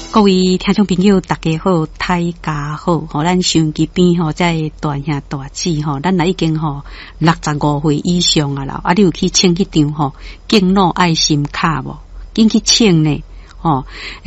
各位听众朋友，大家好，大家好，咱收音机边在大兄大姊咱来已经65岁以上啊啦，你有去签迄张敬老爱心卡无？紧去签呢